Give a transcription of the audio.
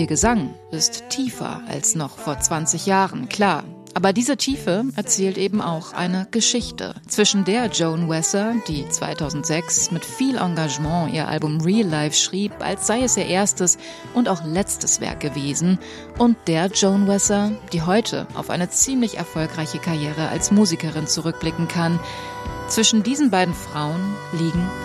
Ihr Gesang ist tiefer als noch vor 20 Jahren, klar. Aber diese Tiefe erzählt eben auch eine Geschichte, zwischen der Joan Wesser, die 2006 mit viel Engagement ihr Album Real Life schrieb, als sei es ihr erstes und auch letztes Werk gewesen, und der Joan Wesser, die heute auf eine ziemlich erfolgreiche Karriere als Musikerin zurückblicken kann. Zwischen diesen beiden Frauen liegen